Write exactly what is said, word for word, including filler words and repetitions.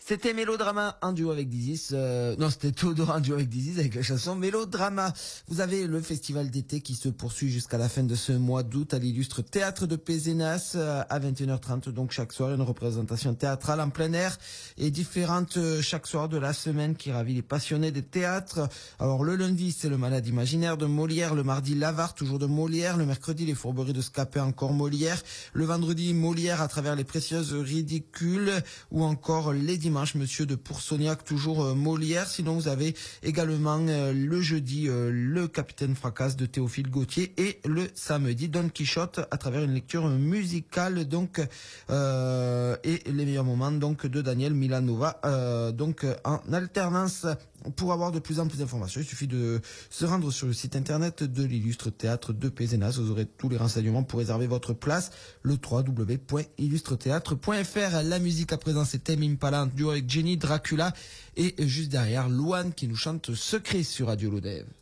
C'était Mélodrama en duo avec Dizis. Euh, non, c'était Théodore en duo avec Dizis avec la chanson Mélodrama. Vous avez le festival d'été qui se poursuit jusqu'à la fin de ce mois d'août à l'illustre théâtre de Pézenas à vingt et une heures trente. Donc chaque soir une représentation théâtrale en plein air et différente chaque soir de la semaine qui ravit les passionnés des théâtres. Alors le lundi c'est le Malade imaginaire de Molière, le mardi l'Avare toujours de Molière, le mercredi les Fourberies de Scapin encore Molière, le vendredi Molière à travers les précieuses ridicules ou encore les dimanches Monsieur de Poursognac toujours euh, Molière. Sinon vous avez également euh, le jeudi euh, le Capitaine Fracasse de Théophile Gautier et le samedi Don Quichotte à travers une lecture musicale donc euh, et les meilleurs moments donc de Daniel Milanova euh, donc en alternance. Pour avoir de plus en plus d'informations, il suffit de se rendre sur le site internet de l'illustre théâtre de Pézenas. Vous aurez tous les renseignements pour réserver votre place, le w w w point illustre théâtre point f r. La musique à présent c'est Tame Impala en duo avec Jenny Dracula et juste derrière Louane qui nous chante Secret sur Radio Lodève.